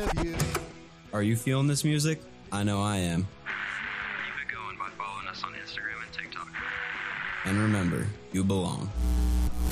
Are you feeling this music? I know I am. Keep it going by following us on Instagram and TikTok. And remember, you belong.